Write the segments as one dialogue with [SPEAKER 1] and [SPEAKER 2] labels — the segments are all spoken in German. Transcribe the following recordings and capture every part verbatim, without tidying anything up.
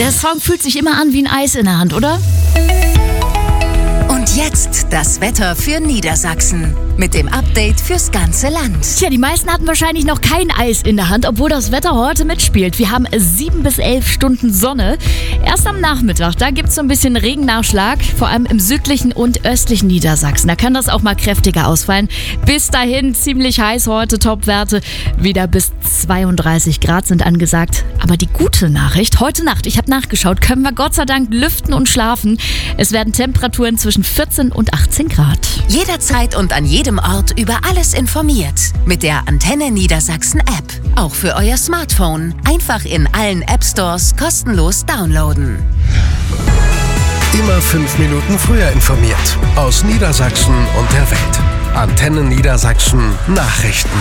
[SPEAKER 1] Der Song fühlt sich immer an wie ein Eis in der Hand, oder?
[SPEAKER 2] Und jetzt das Wetter für Niedersachsen mit dem Update fürs ganze Land.
[SPEAKER 1] Tja, die meisten hatten wahrscheinlich noch kein Eis in der Hand, obwohl das Wetter heute mitspielt. Wir haben sieben bis elf Stunden Sonne. Erst am Nachmittag, da gibt es so ein bisschen Regennachschlag, vor allem im südlichen und östlichen Niedersachsen. Da kann das auch mal kräftiger ausfallen. Bis dahin ziemlich heiß heute, Topwerte. Wieder bis zweiunddreißig Grad sind angesagt. Aber die gute Nachricht, heute Nacht, ich habe nachgeschaut, können wir Gott sei Dank lüften und schlafen. Es werden Temperaturen zwischen vierzehn und achtzehn Grad.
[SPEAKER 2] Jederzeit und an jedem Ort über alles informiert. Mit der Antenne Niedersachsen App. Auch für euer Smartphone. Einfach in allen App Stores kostenlos downloaden.
[SPEAKER 3] Immer fünf Minuten früher informiert. Aus Niedersachsen und der Welt. Antenne Niedersachsen Nachrichten.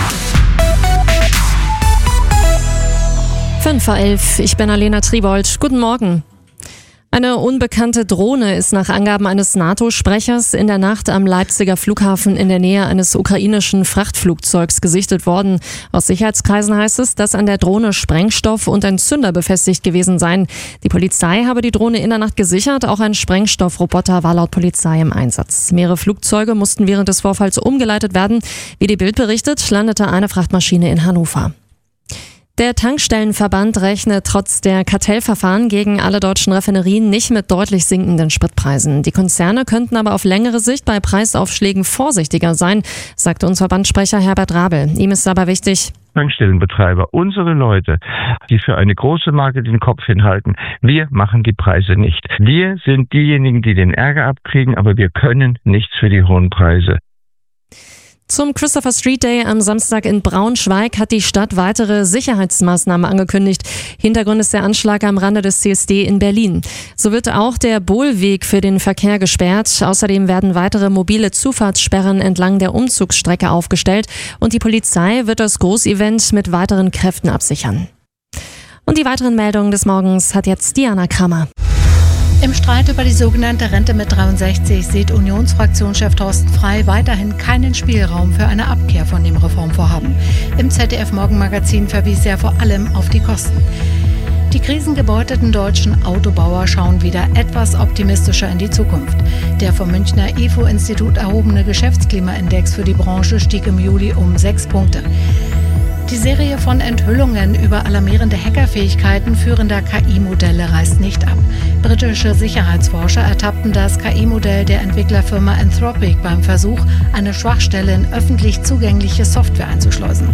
[SPEAKER 4] fünf vor elf, ich bin Alena Tribold. Guten Morgen. Eine unbekannte Drohne ist nach Angaben eines NATO-Sprechers in der Nacht am Leipziger Flughafen in der Nähe eines ukrainischen Frachtflugzeugs gesichtet worden. Aus Sicherheitskreisen heißt es, dass an der Drohne Sprengstoff und ein Zünder befestigt gewesen seien. Die Polizei habe die Drohne in der Nacht gesichert. Auch ein Sprengstoffroboter war laut Polizei im Einsatz. Mehrere Flugzeuge mussten während des Vorfalls umgeleitet werden. Wie die Bild berichtet, landete eine Frachtmaschine in Hannover. Der Tankstellenverband rechnet trotz der Kartellverfahren gegen alle deutschen Raffinerien nicht mit deutlich sinkenden Spritpreisen. Die Konzerne könnten aber auf längere Sicht bei Preisaufschlägen vorsichtiger sein, sagte uns Verbandssprecher Herbert Rabel. Ihm ist aber wichtig:
[SPEAKER 5] Tankstellenbetreiber, unsere Leute, die für eine große Marke den Kopf hinhalten, wir machen die Preise nicht. Wir sind diejenigen, die den Ärger abkriegen, aber wir können nichts für die hohen Preise.
[SPEAKER 4] Zum Christopher Street Day am Samstag in Braunschweig hat die Stadt weitere Sicherheitsmaßnahmen angekündigt. Hintergrund ist der Anschlag am Rande des C S D in Berlin. So wird auch der Bohlweg für den Verkehr gesperrt. Außerdem werden weitere mobile Zufahrtssperren entlang der Umzugsstrecke aufgestellt und die Polizei wird das Großevent mit weiteren Kräften absichern. Und die weiteren Meldungen des Morgens hat jetzt Diana Kramer.
[SPEAKER 6] Im Streit über die sogenannte Rente mit dreiundsechzig sieht Unionsfraktionschef Thorsten Frey weiterhin keinen Spielraum für eine Abkehr von dem Reformvorhaben. Im Z D F-Morgenmagazin verwies er vor allem auf die Kosten. Die krisengebeuteten deutschen Autobauer schauen wieder etwas optimistischer in die Zukunft. Der vom Münchner I F O-Institut erhobene Geschäftsklimaindex für die Branche stieg im Juli um sechs Punkte. Die Serie von Enthüllungen über alarmierende Hackerfähigkeiten führender K I-Modelle reißt nicht ab. Britische Sicherheitsforscher ertappten das K I-Modell der Entwicklerfirma Anthropic beim Versuch, eine Schwachstelle in öffentlich zugängliche Software einzuschleusen.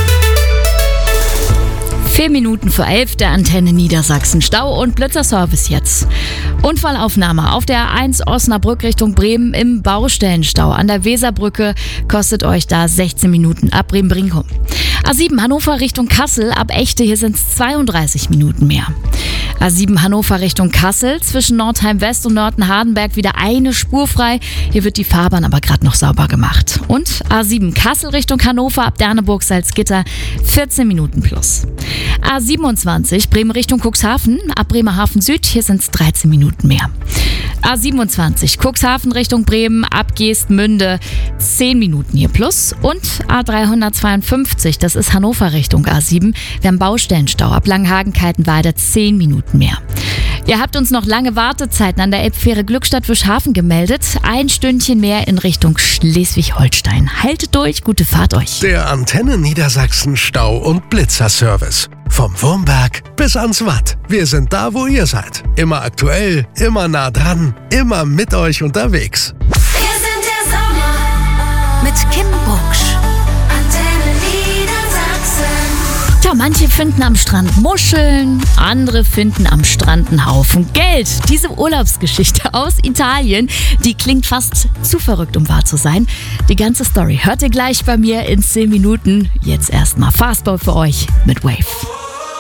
[SPEAKER 1] Vier Minuten vor elf, der Antenne Niedersachsen. Stau und Blitzerservice jetzt. Unfallaufnahme auf der A eins Osnabrück Richtung Bremen im Baustellenstau. An der Weserbrücke kostet euch da sechzehn Minuten ab Bremen-Brinkum. A sieben Hannover Richtung Kassel, ab Echte, hier sind es zweiunddreißig Minuten mehr. A sieben Hannover Richtung Kassel, zwischen Nordheim West und Nörten-Hardenberg wieder eine Spur frei. Hier wird die Fahrbahn aber gerade noch sauber gemacht. Und A sieben Kassel Richtung Hannover, ab Derneburg-Salzgitter, vierzehn Minuten plus. A siebenundzwanzig Bremen Richtung Cuxhaven, ab Bremerhaven Süd, hier sind es dreizehn Minuten mehr. A siebenundzwanzig Cuxhaven Richtung Bremen, ab Geestmünde, zehn Minuten hier plus. Und A dreihundertzweiundfünfzig, das ist Hannover Richtung A sieben, wir haben Baustellenstau, ab Langhagen-Kaltenweide, zehn Minuten mehr. Ihr habt uns noch lange Wartezeiten an der Elbfähre Glückstadt-Wischhafen gemeldet. Ein Stündchen mehr in Richtung Schleswig-Holstein. Haltet durch, gute Fahrt euch.
[SPEAKER 3] Der Antenne Niedersachsen Stau- und Blitzerservice. Vom Wurmberg bis ans Watt. Wir sind da, wo ihr seid. Immer aktuell, immer nah dran, immer mit euch unterwegs.
[SPEAKER 2] Wir sind der Sommer mit Kim Bucksch. Antenne Niedersachsen.
[SPEAKER 1] Tja, manche finden am Strand Muscheln, andere finden am Strand einen Haufen Geld. Diese Urlaubsgeschichte aus Italien, die klingt fast zu verrückt, um wahr zu sein. Die ganze Story hört ihr gleich bei mir in zehn Minuten. Jetzt erstmal Fastball für euch mit Wave.